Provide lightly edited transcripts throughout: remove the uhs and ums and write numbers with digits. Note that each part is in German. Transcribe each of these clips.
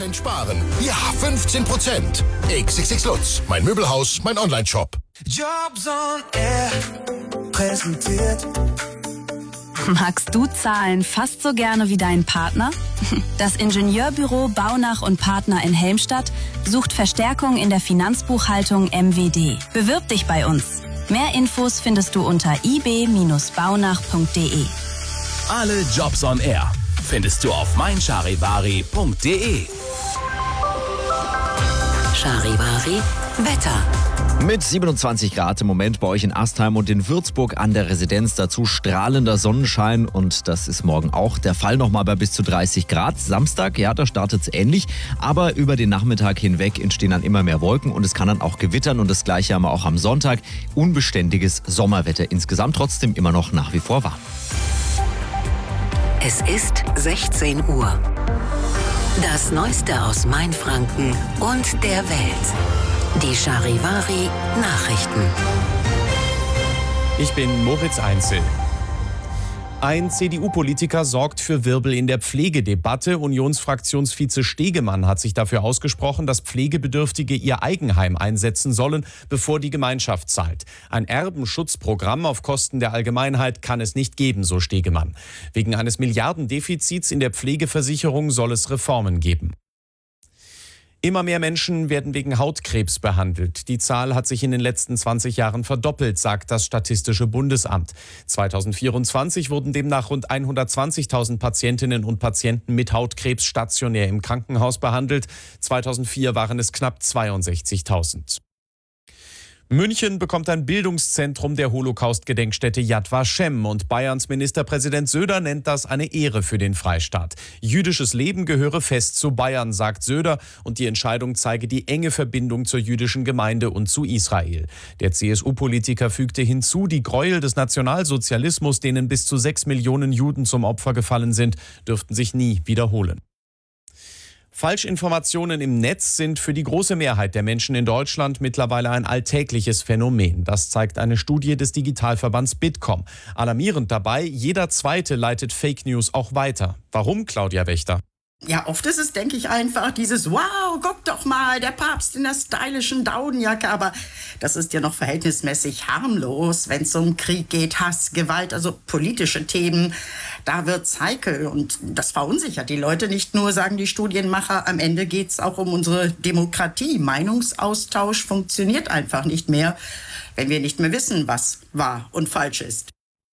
Sparen. Ja, 15%. XXX Lutz, mein Möbelhaus, mein Onlineshop. Jobs on Air präsentiert. Magst du Zahlen fast so gerne wie dein Partner? Das Ingenieurbüro Baunach und Partner in Helmstadt sucht Verstärkung in der Finanzbuchhaltung MWD. Bewirb dich bei uns. Mehr Infos findest du unter ib-baunach.de. Alle Jobs on Air findest du auf meincharivari.de. Charivari Wetter. Mit 27 Grad im Moment bei euch in Astheim und in Würzburg an der Residenz. Dazu strahlender Sonnenschein und das ist morgen auch der Fall. Nochmal bei bis zu 30 Grad. Samstag, ja, da startet es ähnlich. Aber über den Nachmittag hinweg entstehen dann immer mehr Wolken und es kann dann auch gewittern. Und das Gleiche haben wir auch am Sonntag. Unbeständiges Sommerwetter insgesamt, trotzdem immer noch nach wie vor warm. Es ist 16 Uhr. Das Neueste aus Mainfranken und der Welt. Die Charivari Nachrichten. Ich bin Moritz Einzel. Ein CDU-Politiker sorgt für Wirbel in der Pflegedebatte. Unionsfraktionsvize Stegemann hat sich dafür ausgesprochen, dass Pflegebedürftige ihr Eigenheim einsetzen sollen, bevor die Gemeinschaft zahlt. Ein Erbenschutzprogramm auf Kosten der Allgemeinheit kann es nicht geben, so Stegemann. Wegen eines Milliardendefizits in der Pflegeversicherung soll es Reformen geben. Immer mehr Menschen werden wegen Hautkrebs behandelt. Die Zahl hat sich in den letzten 20 Jahren verdoppelt, sagt das Statistische Bundesamt. 2024 wurden demnach rund 120.000 Patientinnen und Patienten mit Hautkrebs stationär im Krankenhaus behandelt. 2004 waren es knapp 62.000. München bekommt ein Bildungszentrum der Holocaust-Gedenkstätte Yad Vashem und Bayerns Ministerpräsident Söder nennt das eine Ehre für den Freistaat. Jüdisches Leben gehöre fest zu Bayern, sagt Söder, und die Entscheidung zeige die enge Verbindung zur jüdischen Gemeinde und zu Israel. Der CSU-Politiker fügte hinzu, die Gräuel des Nationalsozialismus, denen bis zu 6 Millionen Juden zum Opfer gefallen sind, dürften sich nie wiederholen. Falschinformationen im Netz sind für die große Mehrheit der Menschen in Deutschland mittlerweile ein alltägliches Phänomen. Das zeigt eine Studie des Digitalverbands Bitkom. Alarmierend dabei, jeder Zweite leitet Fake News auch weiter. Warum, Claudia Wächter? Ja, oft ist es, denke ich, einfach dieses wow, guck doch mal, der Papst in der stylischen Daunenjacke. Aber das ist ja noch verhältnismäßig harmlos, wenn es um Krieg geht, Hass, Gewalt, also politische Themen. Da wird's heikel und das verunsichert die Leute nicht nur, sagen die Studienmacher. Am Ende geht's auch um unsere Demokratie. Meinungsaustausch funktioniert einfach nicht mehr, wenn wir nicht mehr wissen, was wahr und falsch ist.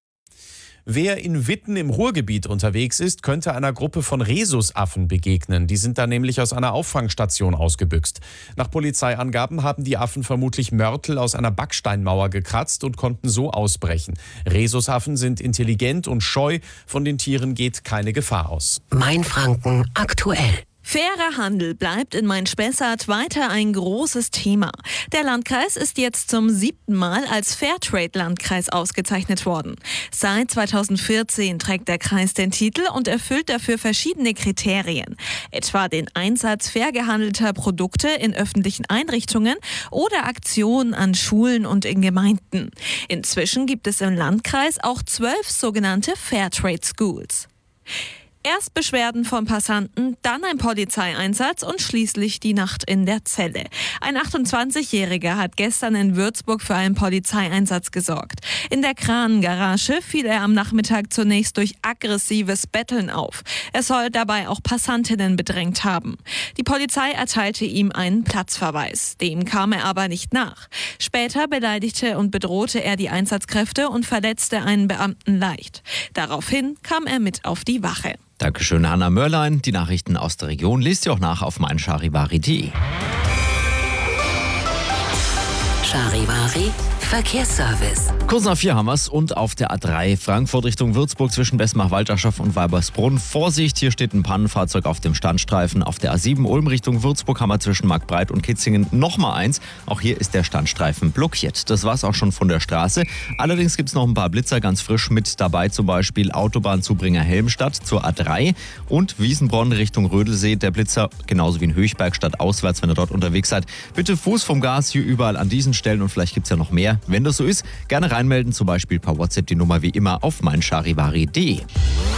Wer in Witten im Ruhrgebiet unterwegs ist, könnte einer Gruppe von Rhesusaffen begegnen. Die sind da nämlich aus einer Auffangstation ausgebüxt. Nach Polizeiangaben haben die Affen vermutlich Mörtel aus einer Backsteinmauer gekratzt und konnten so ausbrechen. Rhesusaffen sind intelligent und scheu. Von den Tieren geht keine Gefahr aus. Mainfranken aktuell. Fairer Handel bleibt in Main-Spessart weiter ein großes Thema. Der Landkreis ist jetzt zum 7. Mal als Fairtrade-Landkreis ausgezeichnet worden. Seit 2014 trägt der Kreis den Titel und erfüllt dafür verschiedene Kriterien. Etwa den Einsatz fair gehandelter Produkte in öffentlichen Einrichtungen oder Aktionen an Schulen und in Gemeinden. Inzwischen gibt es im Landkreis auch 12 sogenannte Fairtrade Schools. Erst Beschwerden von Passanten, dann ein Polizeieinsatz und schließlich die Nacht in der Zelle. Ein 28-Jähriger hat gestern in Würzburg für einen Polizeieinsatz gesorgt. In der Kranengarage fiel er am Nachmittag zunächst durch aggressives Betteln auf. Er soll dabei auch Passantinnen bedrängt haben. Die Polizei erteilte ihm einen Platzverweis. Dem kam er aber nicht nach. Später beleidigte und bedrohte er die Einsatzkräfte und verletzte einen Beamten leicht. Daraufhin kam er mit auf die Wache. Dankeschön, Hanna Mörlein. Die Nachrichten aus der Region liest ihr auch nach auf meincharivari.de. Charivari Verkehrsservice. Kurz nach 4 haben wir's und auf der A3 Frankfurt Richtung Würzburg zwischen Besmach-Walterschaft und Weibersbrunn. Vorsicht, hier steht ein Pannenfahrzeug auf dem Standstreifen. Auf der A7 Ulm Richtung Würzburg haben wir zwischen Marktbreit und Kitzingen nochmal eins. Auch hier ist der Standstreifen blockiert. Das war's auch schon von der Straße. Allerdings gibt's noch ein paar Blitzer ganz frisch mit dabei. Zum Beispiel Autobahnzubringer Helmstadt zur A3 und Wiesenbronn Richtung Rödelsee. Der Blitzer genauso wie in Höchberg stadtauswärts, wenn ihr dort unterwegs seid. Bitte Fuß vom Gas hier überall an diesen Stellen und vielleicht gibt's ja noch mehr. Wenn das so ist, gerne reinmelden, zum Beispiel per WhatsApp die Nummer wie immer auf meincharivari.de.